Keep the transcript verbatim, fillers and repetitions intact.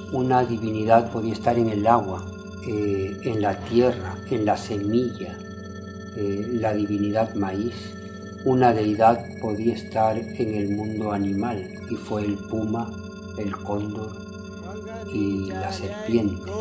una divinidad podía estar en el agua, eh, en la tierra, en la semilla, eh, la divinidad maíz. Una deidad podía estar en el mundo animal y fue el puma, el cóndor y la serpiente.